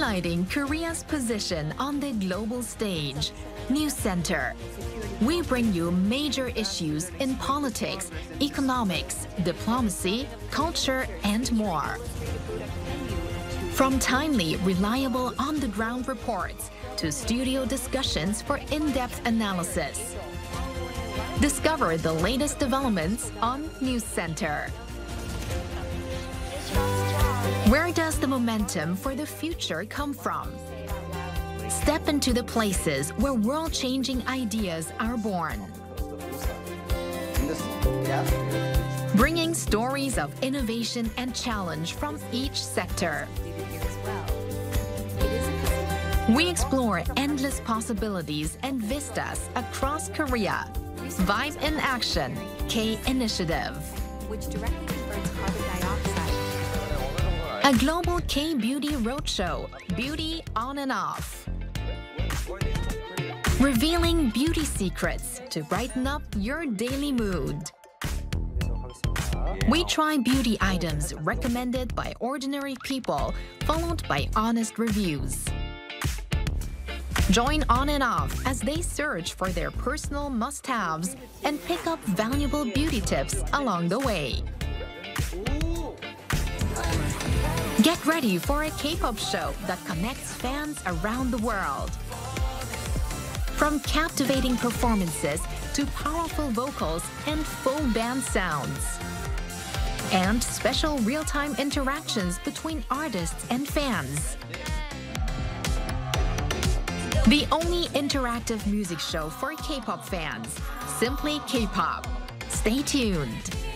Highlighting Korea's position on the global stage, News Center. We bring you major issues in politics, economics, diplomacy, culture, and more. From timely, reliable on-the-ground reports to studio discussions for in-depth analysis. Discover the latest developments on News Center. Where does the momentum for the future come from? Step into the places where world-changing ideas are born. Bringing stories of innovation and challenge from each sector. We explore endless possibilities and vistas across Korea. Vibe in Action, K Initiative. Which directly converts carbon dioxide. A global K-beauty roadshow, Beauty On and Off. Revealing beauty secrets to brighten up your daily mood. We try beauty items recommended by ordinary people, followed by honest reviews. Join On and Off as they search for their personal must-haves and pick up valuable beauty tips along the way. Get ready for a K-pop show that connects fans around the world. From captivating performances to powerful vocals and full band sounds. And special real-time interactions between artists and fans. The only interactive music show for K-pop fans, Simply K-pop. Stay tuned.